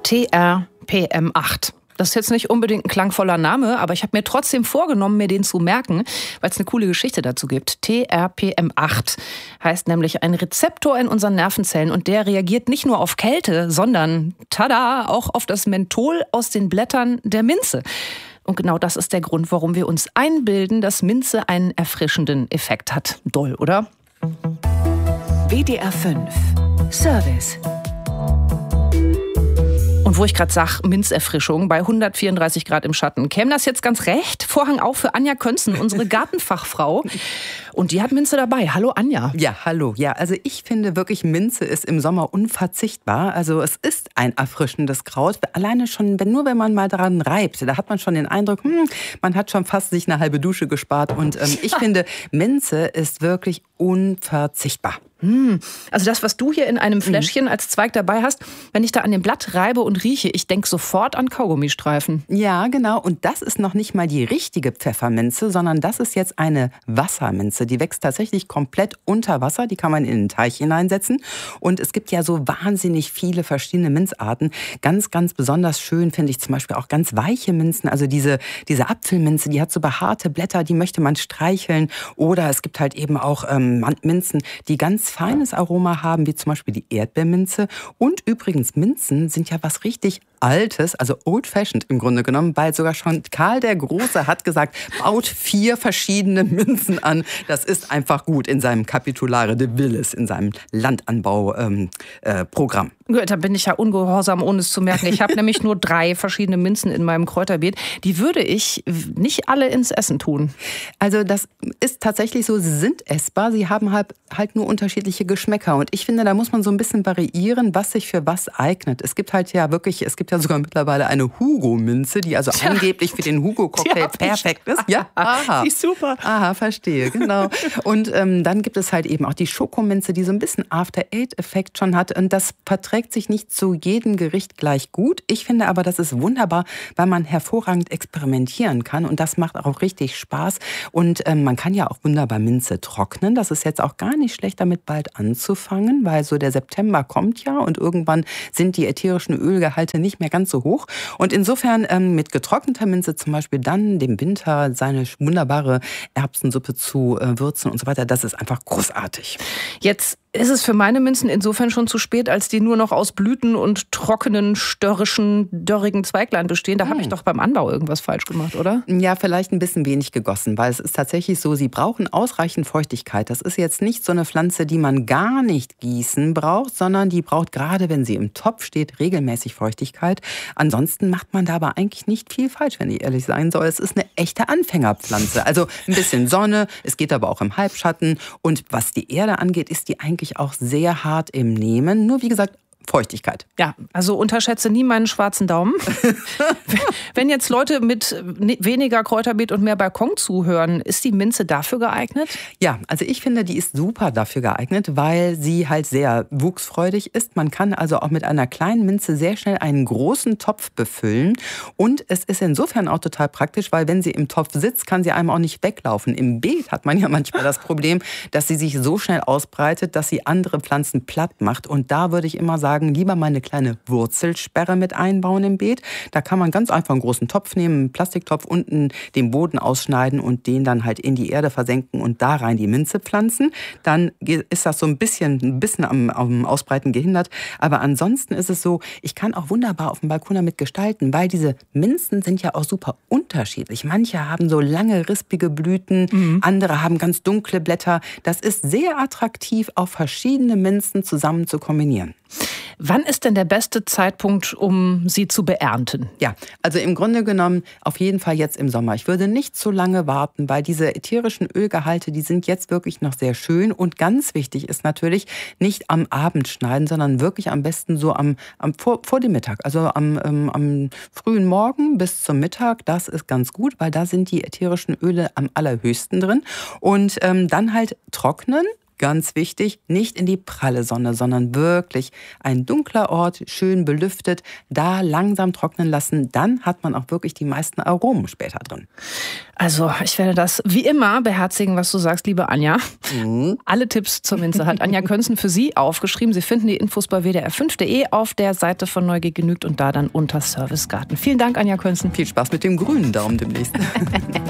TRPM8. Das ist jetzt nicht unbedingt ein klangvoller Name, aber ich habe mir trotzdem vorgenommen, mir den zu merken, weil es eine coole Geschichte dazu gibt. TRPM8 heißt nämlich ein Rezeptor in unseren Nervenzellen und der reagiert nicht nur auf Kälte, sondern, tada, auch auf das Menthol aus den Blättern der Minze. Und genau das ist der Grund, warum wir uns einbilden, dass Minze einen erfrischenden Effekt hat. Doll, oder? WDR 5 Service. Und wo ich gerade sage, Minzerfrischung bei 134 Grad im Schatten, käme das jetzt ganz recht? Vorhang auf für Anja Könzen, unsere Gartenfachfrau. Und die hat Minze dabei. Hallo Anja. Ja, hallo. Ja, also ich finde wirklich, Minze ist im Sommer unverzichtbar. Also es ist ein erfrischendes Kraut. Alleine schon, wenn man mal daran reibt, da hat man schon den Eindruck, man hat schon fast sich eine halbe Dusche gespart. Und ich finde, Minze ist wirklich unverzichtbar. Also das, was du hier in einem Fläschchen als Zweig dabei hast, wenn ich da an dem Blatt reibe und rieche, ich denke sofort an Kaugummistreifen. Ja, genau. Und das ist noch nicht mal die richtige Pfefferminze, sondern das ist jetzt eine Wasserminze. Die wächst tatsächlich komplett unter Wasser. Die kann man in den Teich hineinsetzen. Und es gibt ja so wahnsinnig viele verschiedene Minzarten. Ganz, ganz besonders schön finde ich zum Beispiel auch ganz weiche Minzen. Also diese Apfelminze, die hat so behaarte Blätter, die möchte man streicheln. Oder es gibt halt eben auch Minzen, die ganz feines Aroma haben, wie zum Beispiel die Erdbeerminze. Und übrigens, Minzen sind ja was richtig Altes, also old-fashioned im Grunde genommen, weil sogar schon Karl der Große hat gesagt, baut 4 verschiedene Minzen an. Das ist einfach gut in seinem Capitulare de Villes, in seinem Landanbau-Programm. Da bin ich ja ungehorsam, ohne es zu merken. Ich habe nämlich nur 3 verschiedene Minzen in meinem Kräuterbeet. Die würde ich nicht alle ins Essen tun. Also das ist tatsächlich so, sie sind essbar, sie haben halt nur unterschiedliche Geschmäcker. Und ich finde, da muss man so ein bisschen variieren, was sich für was eignet. Es gibt ja sogar mittlerweile eine Hugo-Minze, die also angeblich für den Hugo-Cocktail perfekt ist. Ja, aha. Die ist super. Aha, verstehe, genau. Und dann gibt es halt eben auch die Schokominze, die so ein bisschen After-Eight-Effekt schon hat. Und das verträgt sich nicht zu jedem Gericht gleich gut. Ich finde aber, das ist wunderbar, weil man hervorragend experimentieren kann. Und das macht auch richtig Spaß. Und man kann ja auch wunderbar Minze trocknen. Das ist jetzt auch gar nicht schlecht, damit bald anzufangen, weil so der September kommt ja und irgendwann sind die ätherischen Ölgehalte nicht mehr ganz so hoch. Und insofern mit getrockneter Minze zum Beispiel dann dem Winter seine wunderbare Erbsensuppe zu würzen und so weiter, das ist einfach großartig. Jetzt ist es für meine Minzen insofern schon zu spät, als die nur noch aus Blüten und trockenen, dörrigen Zweiglein bestehen. Da habe ich doch beim Anbau irgendwas falsch gemacht, oder? Ja, vielleicht ein bisschen wenig gegossen, weil es ist tatsächlich so, sie brauchen ausreichend Feuchtigkeit. Das ist jetzt nicht so eine Pflanze, die man gar nicht gießen braucht, sondern die braucht gerade, wenn sie im Topf steht, regelmäßig Feuchtigkeit. Ansonsten macht man da aber eigentlich nicht viel falsch, wenn ich ehrlich sein soll. Es ist eine echte Anfängerpflanze. Also ein bisschen Sonne, es geht aber auch im Halbschatten. Und was die Erde angeht, ist die eigentlich auch sehr hart im Nehmen. Nur wie gesagt, Feuchtigkeit. Ja, also unterschätze nie meinen schwarzen Daumen. Wenn jetzt Leute mit weniger Kräuterbeet und mehr Balkon zuhören, ist die Minze dafür geeignet? Ja, also ich finde, die ist super dafür geeignet, weil sie halt sehr wuchsfreudig ist. Man kann also auch mit einer kleinen Minze sehr schnell einen großen Topf befüllen. Und es ist insofern auch total praktisch, weil wenn sie im Topf sitzt, kann sie einem auch nicht weglaufen. Im Beet hat man ja manchmal das Problem, dass sie sich so schnell ausbreitet, dass sie andere Pflanzen platt macht. Und da würde ich immer sagen, lieber mal eine kleine Wurzelsperre mit einbauen im Beet. Da kann man ganz einfach einen großen Topf nehmen, einen Plastiktopf, unten den Boden ausschneiden und den dann halt in die Erde versenken und da rein die Minze pflanzen. Dann ist das so ein bisschen am Ausbreiten gehindert. Aber ansonsten ist es so, ich kann auch wunderbar auf dem Balkon damit gestalten, weil diese Minzen sind ja auch super unterschiedlich. Manche haben so lange, rispige Blüten, andere haben ganz dunkle Blätter. Das ist sehr attraktiv, auch verschiedene Minzen zusammen zu kombinieren. Wann ist denn der beste Zeitpunkt, um sie zu beernten? Ja, also im Grunde genommen auf jeden Fall jetzt im Sommer. Ich würde nicht zu lange warten, weil diese ätherischen Ölgehalte, die sind jetzt wirklich noch sehr schön. Und ganz wichtig ist natürlich, nicht am Abend schneiden, sondern wirklich am besten so vor dem Mittag. Also am frühen Morgen bis zum Mittag, das ist ganz gut, weil da sind die ätherischen Öle am allerhöchsten drin. Und dann halt trocknen. ganz wichtig, nicht in die pralle Sonne, sondern wirklich ein dunkler Ort, schön belüftet, da langsam trocknen lassen. Dann hat man auch wirklich die meisten Aromen später drin. Also ich werde das wie immer beherzigen, was du sagst, liebe Anja. Alle Tipps zur Minze hat Anja Könzen für Sie aufgeschrieben. Sie finden die Infos bei wdr5.de auf der Seite von Neugier genügt und da dann unter Servicegarten. Vielen Dank, Anja Könzen. Viel Spaß mit dem grünen Daumen demnächst.